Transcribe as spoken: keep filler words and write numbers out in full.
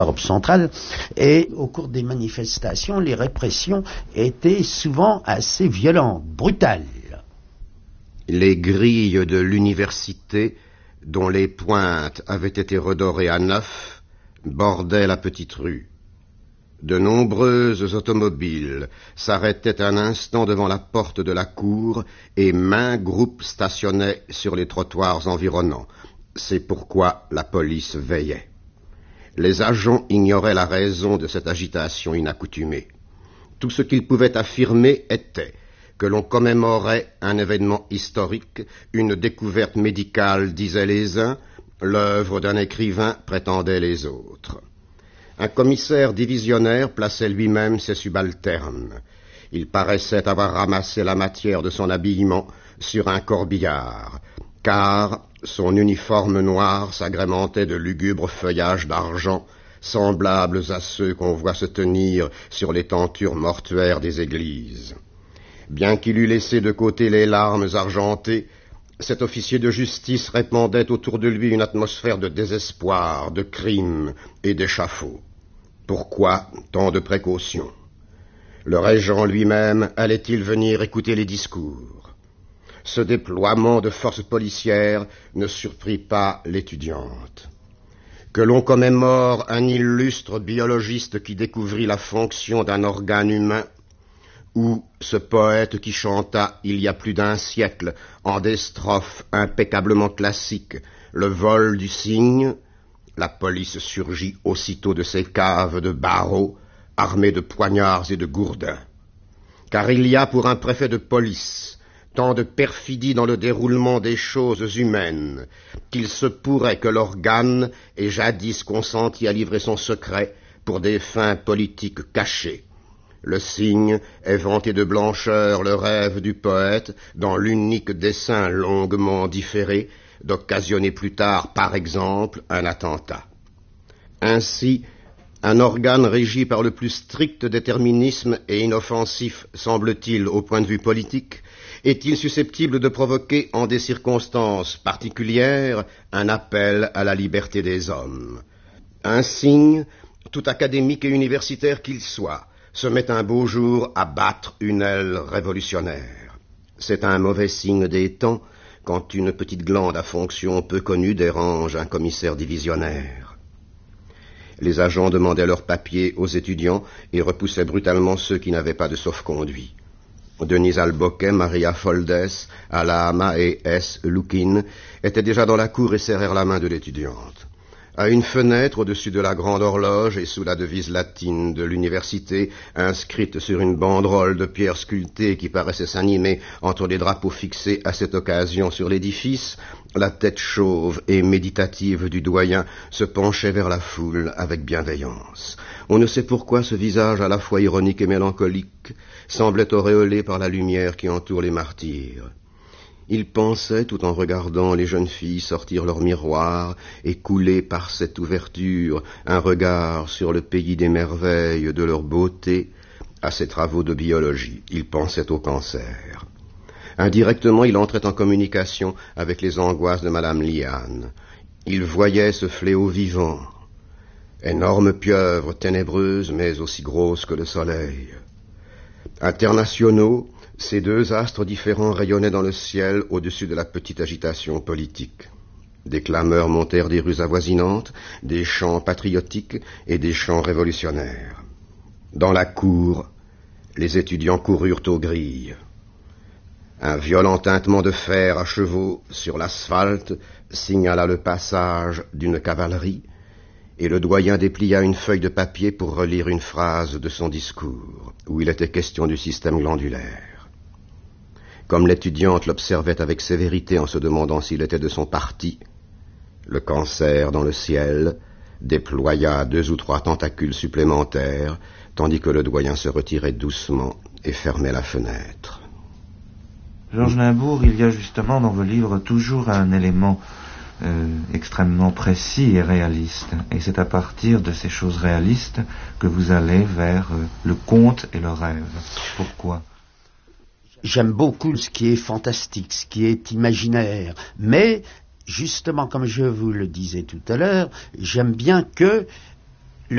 Europe centrale, et au cours des manifestations, les répressions étaient souvent assez violentes, brutales. Les grilles de l'université, dont les pointes avaient été redorées à neuf, bordaient la petite rue. De nombreuses automobiles s'arrêtaient un instant devant la porte de la cour et maints groupes stationnaient sur les trottoirs environnants. C'est pourquoi la police veillait. Les agents ignoraient la raison de cette agitation inaccoutumée. Tout ce qu'ils pouvaient affirmer était que l'on commémorait un événement historique, une découverte médicale, disaient les uns, l'œuvre d'un écrivain, prétendaient les autres. Un commissaire divisionnaire plaçait lui-même ses subalternes. Il paraissait avoir ramassé la matière de son habillement sur un corbillard, car son uniforme noir s'agrémentait de lugubres feuillages d'argent, semblables à ceux qu'on voit se tenir sur les tentures mortuaires des églises. Bien qu'il eût laissé de côté les larmes argentées, cet officier de justice répandait autour de lui une atmosphère de désespoir, de crime et d'échafaud. Pourquoi tant de précautions? Le régent lui-même allait-il venir écouter les discours? Ce déploiement de forces policières ne surprit pas l'étudiante. Que l'on commémore un illustre biologiste qui découvrit la fonction d'un organe humain, ou ce poète qui chanta il y a plus d'un siècle, en des strophes impeccablement classiques, le vol du cygne, la police surgit aussitôt de ses caves de barreaux, armée de poignards et de gourdins. Car il y a pour un préfet de police tant de perfidie dans le déroulement des choses humaines, qu'il se pourrait que l'organe ait jadis consenti à livrer son secret pour des fins politiques cachées. Le cygne est vanté de blancheur le rêve du poète, dans l'unique dessein longuement différé, d'occasionner plus tard, par exemple, un attentat. Ainsi, un organe régi par le plus strict déterminisme et inoffensif, semble-t-il, au point de vue politique, est-il susceptible de provoquer, en des circonstances particulières, un appel à la liberté des hommes? Un cygne, tout académique et universitaire qu'il soit, se met un beau jour à battre une aile révolutionnaire. C'est un mauvais signe des temps quand une petite glande à fonction peu connue dérange un commissaire divisionnaire. Les agents demandaient leurs papiers aux étudiants et repoussaient brutalement ceux qui n'avaient pas de sauf-conduit. Denise Alboquet, Maria Foldes, Alahama et S. Lukin étaient déjà dans la cour et serrèrent la main de l'étudiante. À une fenêtre au-dessus de la grande horloge et sous la devise latine de l'université, inscrite sur une banderole de pierre sculptée qui paraissait s'animer entre les drapeaux fixés à cette occasion sur l'édifice, la tête chauve et méditative du doyen se penchait vers la foule avec bienveillance. On ne sait pourquoi ce visage à la fois ironique et mélancolique semblait auréolé par la lumière qui entoure les martyrs. Il pensait, tout en regardant les jeunes filles sortir leur miroir et couler par cette ouverture un regard sur le pays des merveilles de leur beauté, à ses travaux de biologie. Il pensait au cancer. Indirectement, il entrait en communication avec les angoisses de Madame Liane. Il voyait ce fléau vivant, énorme pieuvre ténébreuse mais aussi grosse que le soleil. Internationaux, ces deux astres différents rayonnaient dans le ciel au-dessus de la petite agitation politique. Des clameurs montèrent des rues avoisinantes, des chants patriotiques et des chants révolutionnaires. Dans la cour, les étudiants coururent aux grilles. Un violent tintement de fer à chevaux sur l'asphalte signala le passage d'une cavalerie, et le doyen déplia une feuille de papier pour relire une phrase de son discours, où il était question du système glandulaire. Comme l'étudiante l'observait avec sévérité en se demandant s'il était de son parti, le cancer dans le ciel déploya deux ou trois tentacules supplémentaires, tandis que le doyen se retirait doucement et fermait la fenêtre. Georges Limbourg, il y a justement dans vos livres toujours un élément euh, extrêmement précis et réaliste. Et c'est à partir de ces choses réalistes que vous allez vers euh, le conte et le rêve. Pourquoi ? J'aime beaucoup ce qui est fantastique, ce qui est imaginaire, mais justement, comme je vous le disais tout à l'heure, j'aime bien que